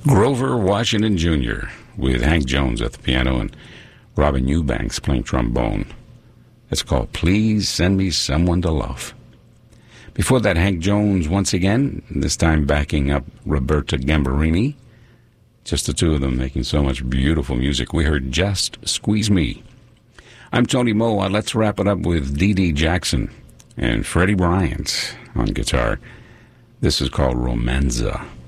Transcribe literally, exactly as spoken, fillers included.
Grover Washington Junior with Hank Jones at the piano and Robin Eubanks playing trombone. It's called Please Send Me Someone to Love. Before that, Hank Jones once again, this time backing up Roberta Gambarini. Just the two of them making so much beautiful music. We heard Just Squeeze Me. I'm Tony Moe. Let's wrap it up with Dee Dee Jackson and Freddie Bryant on guitar. This is called Romanza.